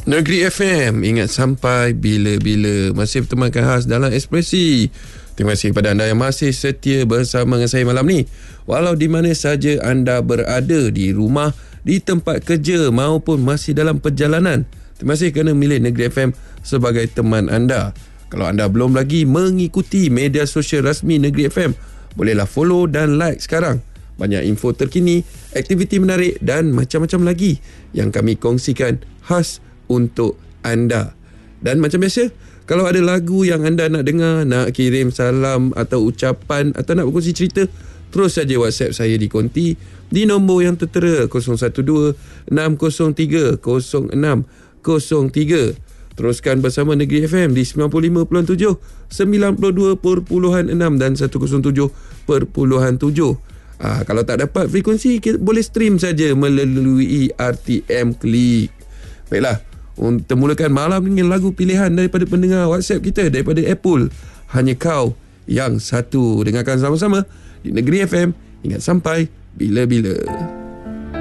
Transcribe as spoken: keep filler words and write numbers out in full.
Negeri F M, ingat sampai bila-bila. Masih bertemankan khas dalam Ekspresi. Terima kasih kepada anda yang masih setia bersama dengan saya malam ni. Walau di mana saja anda berada, di rumah, di tempat kerja maupun masih dalam perjalanan, terima kasih kerana milih Negeri F M sebagai teman anda. Kalau anda belum lagi mengikuti media sosial rasmi Negeri F M, bolehlah follow dan like sekarang. Banyak info terkini, aktiviti menarik dan macam-macam lagi yang kami kongsikan khas untuk anda. Dan macam biasa, kalau ada lagu yang anda nak dengar, nak kirim salam atau ucapan atau nak berkongsi cerita, terus saja WhatsApp saya di konti di nombor yang tertera kosong satu dua enam kosong tiga kosong enam kosong tiga. Teruskan bersama Negeri F M di sembilan puluh lima perpuluhan tujuh, sembilan puluh dua perpuluhan enam dan seratus tujuh perpuluhan tujuh. Ah, kalau tak dapat frekuensi, boleh stream saja melalui R T M Klik. Baiklah, untuk mulakan malam dengan lagu pilihan daripada pendengar WhatsApp kita daripada Apple, Hanya Kau Yang Satu. Dengarkan sama-sama di Negeri F M. Ingat sampai bila-bila.